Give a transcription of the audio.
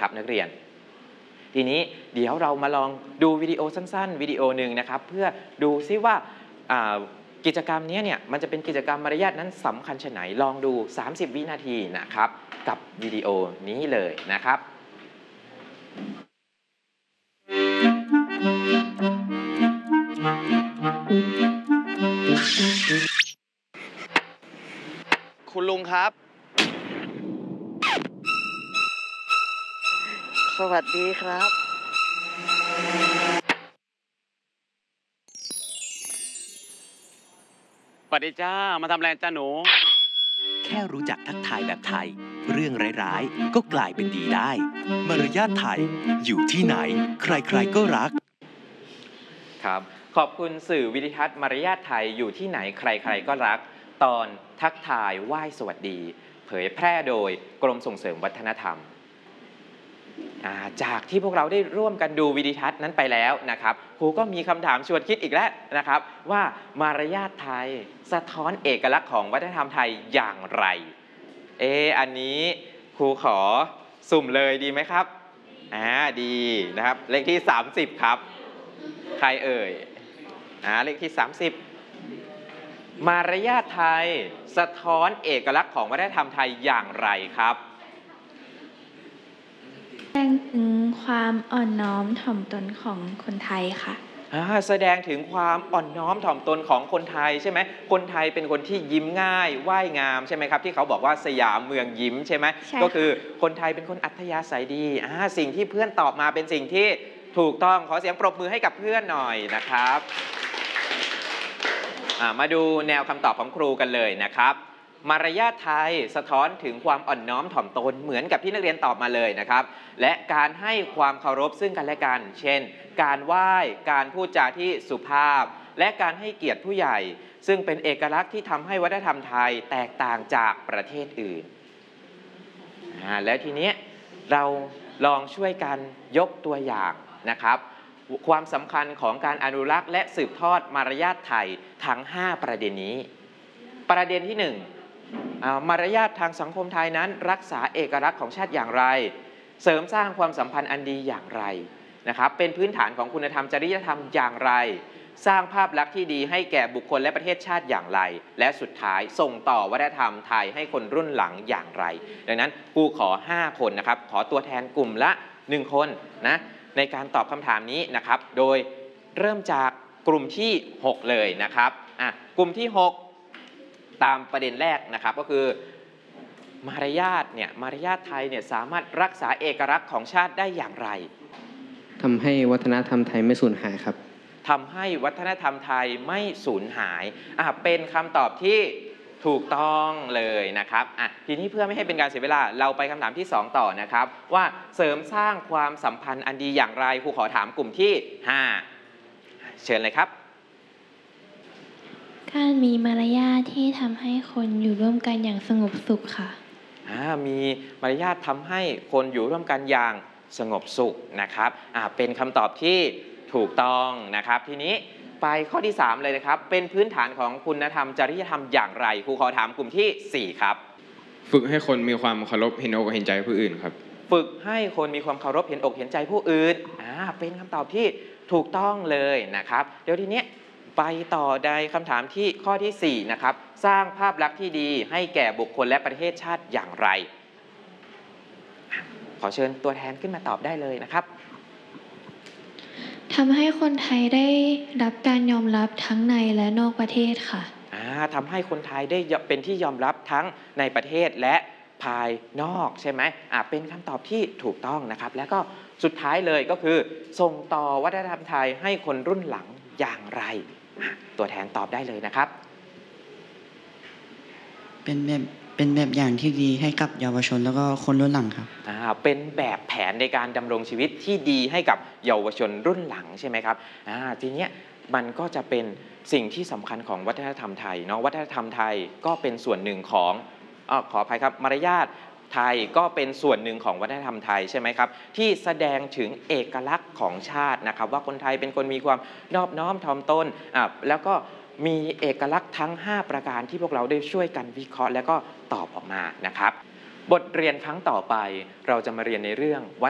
ครับนักเรียนทีนี้เดี๋ยวเรามาลองดูวิดีโอสั้นๆวิดีโอหนึ่งนะครับเพื่อดูซิว่ากิจกรรมนี้เนี่ยมันจะเป็นกิจกรรมมารยาทนั้นสำคัญชะไหนลองดู30วินาทีนะครับกับวิดีโอนี้เลยนะครับคุณลุงครับสวัสดีครับสวัสดีจ้ามาทำอะไรจ้าหนูแค่รู้จักทักทายแบบไทยเรื่องร้ายๆก็กลายเป็นดีได้มารยาทไทยอยู่ที่ไหนใครๆก็รักครับขอบคุณสื่อวิดิทัศน์มารยาทไทยอยู่ที่ไหนใครๆก็รักตอนทักทายไหว้สวัสดีเผยแพร่โดยกรมส่งเสริมวัฒนธรรมจากที่พวกเราได้ร่วมกันดูวิดีทัศน์นั้นไปแล้วนะครับครูก็มีคำถามชวนคิดอีกแล้วนะครับว่ามารยาทไทยสะท้อนเอกลักษณ์ของวัฒนธรรมไทยอย่างไรอันนี้ครูขอสุ่มเลยดีไหมครับดีนะครับเลขที่30ครับใครเอ่ยเลขที่30มารยาทไทยสะท้อนเอกลักษณ์ของวัฒนธรรมไทยอย่างไรครับแสดงถึงความอ่อนน้อมถ่อมตนของคนไทยค่ะแสดงถึงความอ่อนน้อมถ่อมตนของคนไทยใช่ไหมคนไทยเป็นคนที่ยิ้มง่ายไหว้งามใช่ไหมครับที่เขาบอกว่าสยามเมืองยิ้มใช่ไหมก็คือคนไทยเป็นคนอัธยาศัยดีสิ่งที่เพื่อนตอบมาเป็นสิ่งที่ถูกต้องขอเสียงปรบมือให้กับเพื่อนหน่อยนะครับมาดูแนวคำตอบของครูกันเลยนะครับมารยาทไทยสะท้อนถึงความอ่อนน้อมถ่อมตนเหมือนกับที่นักเรียนตอบมาเลยนะครับและการให้ความเคารพซึ่งกันและกันเช่นการไหว้การพูดจาที่สุภาพและการให้เกียรติผู้ใหญ่ซึ่งเป็นเอกลักษณ์ที่ทำให้วัฒนธรรมไทยแตกต่างจากประเทศอื่นแล้วทีนี้เราลองช่วยกันยกตัวอย่างนะครับความสำคัญของการอนุรักษ์และสืบทอดมารยาทไทยทั้ง5ประเด็นนี้ประเด็นที่1มารยาททางสังคมไทยนั้นรักษาเอกลักษณ์ของชาติอย่างไรเสริมสร้างความสัมพันธ์อันดีอย่างไรนะครับเป็นพื้นฐานของคุณธรรมจริยธรรมอย่างไรสร้างภาพลักษณ์ที่ดีให้แก่บุคคลและประเทศชาติอย่างไรและสุดท้ายส่งต่อวัฒนธรรมไทยให้คนรุ่นหลังอย่างไรดังนั้นครูขอ5คนนะครับขอตัวแทนกลุ่มละ1คนนะในการตอบคำถามนี้นะครับโดยเริ่มจากกลุ่มที่6เลยนะครับกลุ่มที่6ตามประเด็นแรกนะครับก็คือมารยาทไทยเนี่ยสามารถรักษาเอกลักษณ์ของชาติได้อย่างไรทำให้วัฒนธรรมไทยไม่สูญหายครับทำให้วัฒนธรรมไทยไม่สูญหายเป็นคำตอบที่ถูกต้องเลยนะครับทีนี้เพื่อไม่ให้เป็นการเสียเวลาเราไปคำถามที่2ต่อนะครับว่าเสริมสร้างความสัมพันธ์อันดีอย่างไรครูขอถามกลุ่มที่5เชิญเลยครับการมีมารยาทที่ทำให้คนอยู่ร่วมกันอย่างสงบสุขค่ะมีมารยาททำให้คนอยู่ร่วมกันอย่างสงบสุขนะครับเป็นคำตอบที่ถูกต้องนะครับทีนี้ไปข้อที่3เลยนะครับเป็นพื้นฐานของคุณธรรมจริยธรรมอย่างไรครูขอถามกลุ่มที่4ครับฝึกให้คนมีความเคารพเห็นอกเห็นใจผู้อื่นครับฝึกให้คนมีความเคารพเห็นอกเห็นใจผู้อื่นเป็นคำตอบที่ถูกต้องเลยนะครับเดี๋ยวทีนี้ไปต่อในคำถามที่ข้อที่4นะครับสร้างภาพลักษณ์ที่ดีให้แก่บุคคลและประเทศชาติอย่างไรขอเชิญตัวแทนขึ้นมาตอบได้เลยนะครับทำให้คนไทยได้รับการยอมรับทั้งในและนอกประเทศค่ะทำให้คนไทยได้เป็นที่ยอมรับทั้งในประเทศและภายนอกใช่ไหมเป็นคำตอบที่ถูกต้องนะครับแล้วก็สุดท้ายเลยก็คือส่งต่อวัฒนธรรมไทยให้คนรุ่นหลังอย่างไรตัวแทนตอบได้เลยนะครับเป็นแบบอย่างที่ดีให้กับเยาวชนแล้วก็คนรุ่นหลังครับเป็นแบบแผนในการดำรงชีวิตที่ดีให้กับเยาวชนรุ่นหลังใช่ไหมครับทีนี้มันก็จะเป็นสิ่งที่สำคัญของวัฒนธรรมไทยเนาะวัฒนธรรมไทยก็เป็นส่วนหนึ่งของขออภัยครับมารยาทไทยก็เป็นส่วนหนึ่งของวัฒนธรรมไทยใช่ไหมครับที่แสดงถึงเอกลักษณ์ของชาตินะครับว่าคนไทยเป็นคนมีความนอบน้อมถ่อมตนแล้วก็มีเอกลักษณ์ทั้ง5ประการที่พวกเราได้ช่วยกันวิเคราะห์แล้วก็ตอบออกมานะครับบทเรียนครั้งต่อไปเราจะมาเรียนในเรื่องวั